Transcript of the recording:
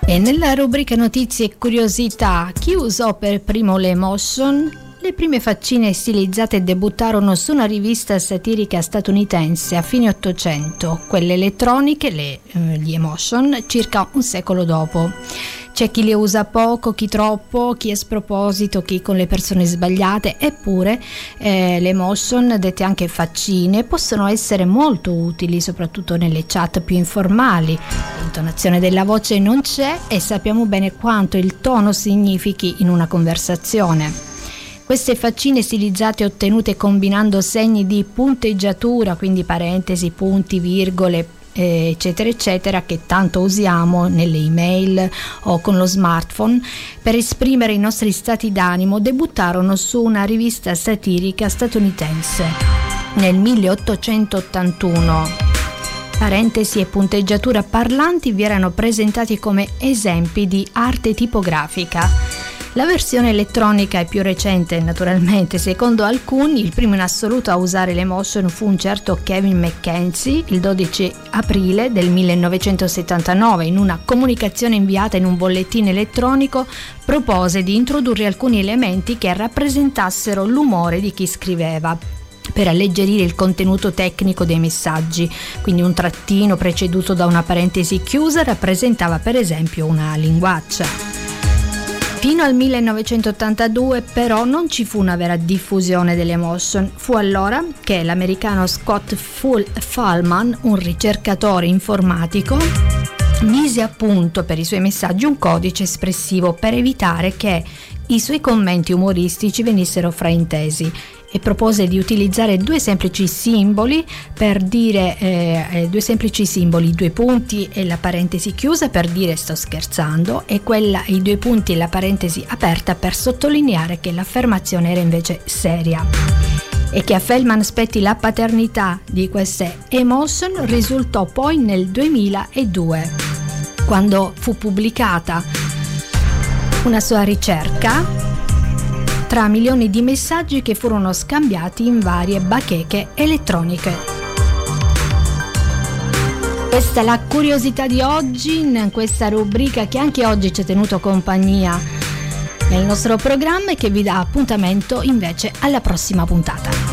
E nella rubrica notizie e curiosità, chi usò per primo l'emotion? Le prime faccine stilizzate debuttarono su una rivista satirica statunitense a fine Ottocento, quelle elettroniche, gli emotion, circa un secolo dopo. C'è chi le usa poco, chi troppo, chi a sproposito, chi con le persone sbagliate, eppure le emotion, dette anche faccine, possono essere molto utili, soprattutto nelle chat più informali. L'intonazione della voce non c'è e sappiamo bene quanto il tono significhi in una conversazione. Queste faccine stilizzate ottenute combinando segni di punteggiatura, quindi parentesi, punti, virgole, eccetera eccetera, che tanto usiamo nelle email o con lo smartphone per esprimere i nostri stati d'animo, debuttarono su una rivista satirica statunitense nel 1881. Parentesi e punteggiatura parlanti vi erano presentati come esempi di arte tipografica. La versione elettronica è più recente, naturalmente. Secondo alcuni, il primo in assoluto a usare l'emotion fu un certo Kevin McKenzie il 12 aprile del 1979. In una comunicazione inviata in un bollettino elettronico propose di introdurre alcuni elementi che rappresentassero l'umore di chi scriveva, per alleggerire il contenuto tecnico dei messaggi. Quindi un trattino preceduto da una parentesi chiusa rappresentava per esempio una linguaccia. Fino al 1982 però non ci fu una vera diffusione dell'emotion. Fu allora che l'americano Scott Fahlman, un ricercatore informatico, mise a punto per i suoi messaggi un codice espressivo per evitare che i suoi commenti umoristici venissero fraintesi, e propose di utilizzare due semplici simboli, due punti e la parentesi chiusa per dire sto scherzando, e i due punti e la parentesi aperta per sottolineare che l'affermazione era invece seria. E che a Feldman spetti la paternità di queste emotion risultò poi nel 2002, quando fu pubblicata una sua ricerca tra milioni di messaggi che furono scambiati in varie bacheche elettroniche. Questa è la curiosità di oggi, in questa rubrica che anche oggi ci ha tenuto compagnia nel nostro programma e che vi dà appuntamento invece alla prossima puntata.